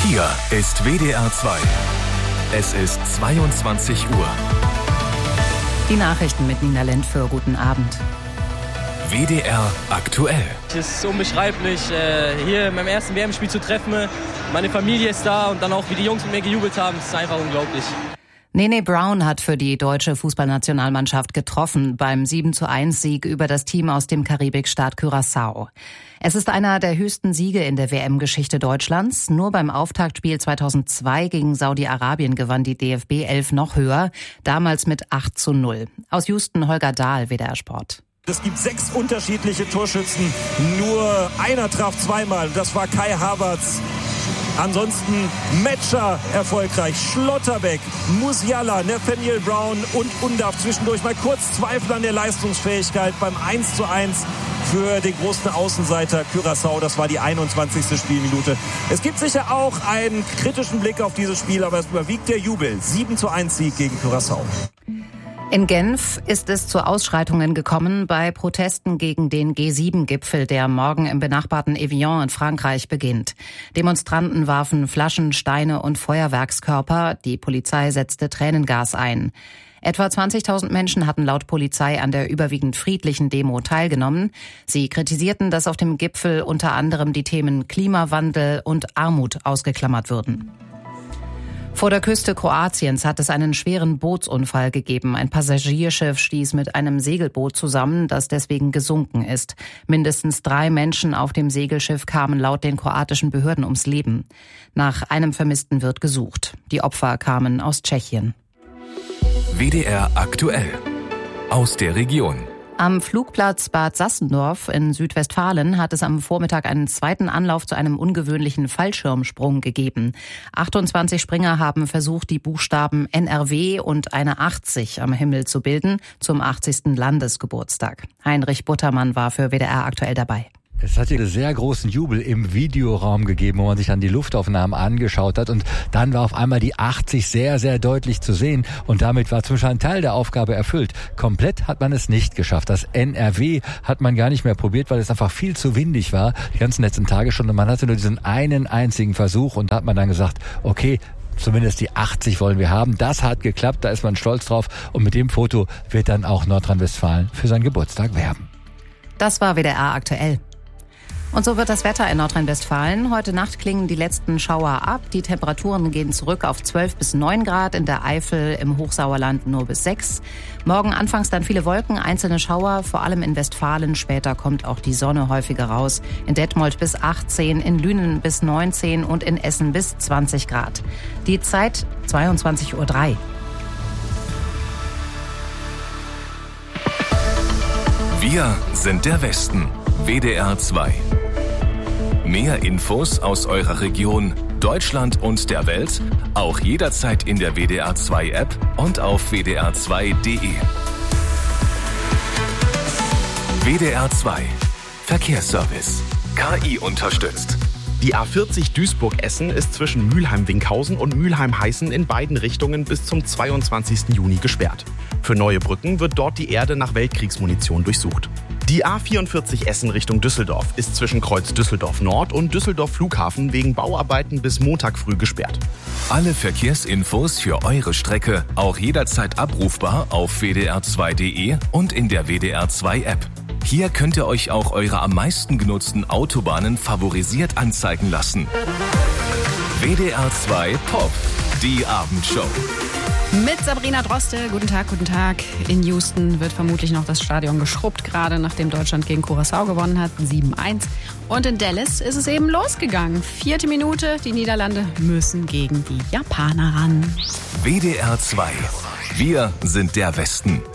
Hier ist WDR 2. Es ist 22 Uhr. Die Nachrichten mit Nina Lentföhr. Guten Abend. WDR aktuell. Es ist unbeschreiblich, hier in meinem ersten WM-Spiel zu treffen. Meine Familie ist da und dann auch, wie die Jungs mit mir gejubelt haben, ist einfach unglaublich. Nene Brown hat für die deutsche Fußballnationalmannschaft getroffen beim 7:1-Sieg über das Team aus dem Karibikstaat Curaçao. Es ist einer der höchsten Siege in der WM-Geschichte Deutschlands. Nur beim Auftaktspiel 2002 gegen Saudi-Arabien gewann die DFB 11 noch höher, damals mit 8:0. Aus Houston Holger Dahl, WDR Sport. Es gibt 6 unterschiedliche Torschützen, nur einer traf zweimal, das war Kai Havertz. Ansonsten Metscher erfolgreich, Schlotterbeck, Musiala, Nathaniel Brown und Undav zwischendurch mal kurz Zweifel an der Leistungsfähigkeit beim 1:1 für den großen Außenseiter Curaçao. Das war die 21. Spielminute. Es gibt sicher auch einen kritischen Blick auf dieses Spiel, aber es überwiegt der Jubel. 7:1 Sieg gegen Curaçao. In Genf ist es zu Ausschreitungen gekommen bei Protesten gegen den G7-Gipfel, der morgen im benachbarten Evian in Frankreich beginnt. Demonstranten warfen Flaschen, Steine und Feuerwerkskörper. Die Polizei setzte Tränengas ein. Etwa 20.000 Menschen hatten laut Polizei an der überwiegend friedlichen Demo teilgenommen. Sie kritisierten, dass auf dem Gipfel unter anderem die Themen Klimawandel und Armut ausgeklammert würden. Vor der Küste Kroatiens hat es einen schweren Bootsunfall gegeben. Ein Passagierschiff stieß mit einem Segelboot zusammen, das deswegen gesunken ist. Mindestens 3 Menschen auf dem Segelschiff kamen laut den kroatischen Behörden ums Leben. Nach einem Vermissten wird gesucht. Die Opfer kamen aus Tschechien. WDR aktuell. Aus der Region. Am Flugplatz Bad Sassendorf in Südwestfalen hat es am Vormittag einen zweiten Anlauf zu einem ungewöhnlichen Fallschirmsprung gegeben. 28 Springer haben versucht, die Buchstaben NRW und eine 80 am Himmel zu bilden zum 80. Landesgeburtstag. Heinrich Buttermann war für WDR aktuell dabei. Es hat hier einen sehr großen Jubel im Videoraum gegeben, wo man sich dann die Luftaufnahmen angeschaut hat. Und dann war auf einmal die 80 sehr, sehr deutlich zu sehen. Und damit war zum Beispiel ein Teil der Aufgabe erfüllt. Komplett hat man es nicht geschafft. Das NRW hat man gar nicht mehr probiert, weil es einfach viel zu windig war, die ganzen letzten Tage schon. Und man hatte nur diesen einen einzigen Versuch. Und da hat man dann gesagt, okay, zumindest die 80 wollen wir haben. Das hat geklappt, da ist man stolz drauf. Und mit dem Foto wird dann auch Nordrhein-Westfalen für seinen Geburtstag werben. Das war WDR aktuell. Und so wird das Wetter in Nordrhein-Westfalen. Heute Nacht klingen die letzten Schauer ab. Die Temperaturen gehen zurück auf 12 bis 9 Grad. In der Eifel, im Hochsauerland nur bis 6. Morgen anfangs dann viele Wolken, einzelne Schauer, vor allem in Westfalen. Später kommt auch die Sonne häufiger raus. In Detmold bis 18, in Lünen bis 19 und in Essen bis 20 Grad. Die Zeit 22:03 Uhr. Wir sind der Westen. WDR 2. Mehr Infos aus eurer Region, Deutschland und der Welt, auch jederzeit in der WDR 2 App und auf wdr2.de. WDR 2. Verkehrsservice. KI unterstützt. Die A40 Duisburg-Essen ist zwischen Mülheim-Winkhausen und Mülheim-Heißen in beiden Richtungen bis zum 22. Juni gesperrt. Für neue Brücken wird dort die Erde nach Weltkriegsmunition durchsucht. Die A44 Essen Richtung Düsseldorf ist zwischen Kreuz Düsseldorf Nord und Düsseldorf Flughafen wegen Bauarbeiten bis Montag früh gesperrt. Alle Verkehrsinfos für eure Strecke auch jederzeit abrufbar auf wdr2.de und in der WDR 2 App. Hier könnt ihr euch auch eure am meisten genutzten Autobahnen favorisiert anzeigen lassen. WDR 2 Pop, die Abendshow. Mit Sabrina Droste. Guten Tag, guten Tag. In Houston wird vermutlich noch das Stadion geschrubbt, gerade nachdem Deutschland gegen Curaçao gewonnen hat, 7:1. Und in Dallas ist es eben losgegangen. 4. Minute, die Niederlande müssen gegen die Japaner ran. WDR 2. Wir sind der Westen.